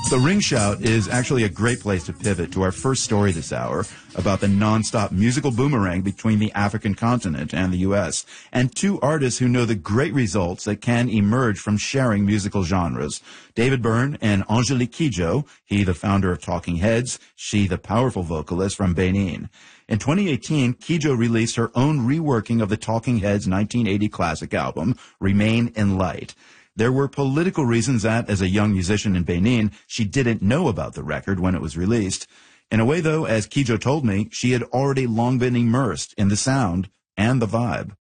The Ring Shout is actually a great place to pivot to our first story this hour about the nonstop musical boomerang between the African continent and the U.S., and two artists who know the great results that can emerge from sharing musical genres. David Byrne and Angelique Kidjo, he the founder of Talking Heads, she the powerful vocalist from Benin. In 2018, Kidjo released her own reworking of the Talking Heads' 1980 classic album, Remain in Light. There were political reasons that, as a young musician in Benin, she didn't know about the record when it was released. In a way, though, as Kidjo told me, she had already long been immersed in the sound and the vibe.